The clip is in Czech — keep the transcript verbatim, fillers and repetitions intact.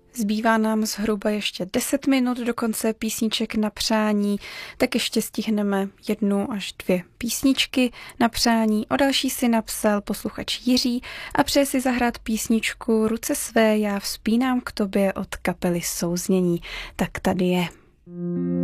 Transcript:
Zbývá nám zhruba ještě deset minut do konce písniček na přání, tak ještě stihneme jednu až dvě písničky na přání. O další si napsal posluchač Jiří a přeje si zahrát písničku Ruce své já vzpínám k tobě od kapely Souznění. Tak tady je.